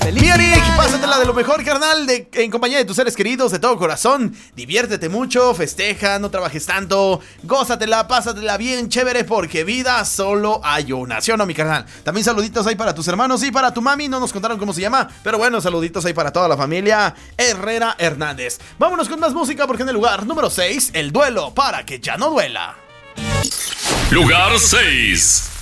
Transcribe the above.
Mi Eric, pásatela de lo mejor, carnal, en compañía de tus seres queridos, de todo corazón. Diviértete mucho, festeja, no trabajes tanto, gózatela, pásatela bien chévere, porque vida solo hay una, ¿sí o no, mi carnal? También saluditos ahí para tus hermanos y para tu mami, no nos contaron cómo se llama, pero bueno, saluditos ahí para toda la familia Herrera Hernández. Vámonos con más música, porque en el lugar número 6, el duelo para que ya no duela. Lugar 6.